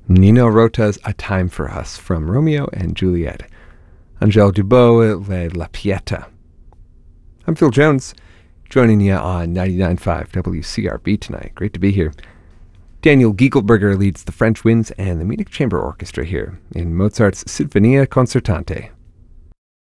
Nino Rota's A Time for Us from Romeo and Juliet. Angèle Dubot led La Pieta. I'm Phil Jones, joining you on 99.5 WCRB tonight. Great to be here. Daniel Giegelberger leads the French winds and the Munich Chamber Orchestra here in Mozart's Sinfonia Concertante